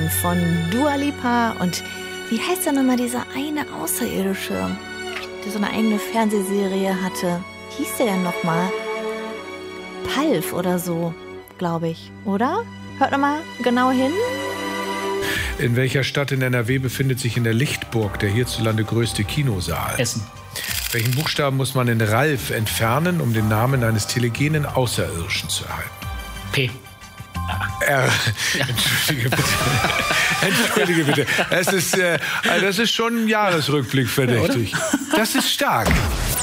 Song von Dua Lipa. Und wie heißt denn nochmal dieser eine Außerirdische, der so eine eigene Fernsehserie hatte? Hieß der denn nochmal? Palf oder so, glaube ich, oder? Hört nochmal genau hin. In welcher Stadt in NRW befindet sich in der Lichtburg der hierzulande größte Kinosaal? Essen. Welchen Buchstaben muss man in Ralf entfernen, um den Namen eines telegenen Außerirdischen zu erhalten? P. R. Entschuldige bitte. Entschuldige bitte. Das ist schon ein Jahresrückblick verdächtig. Das ist stark.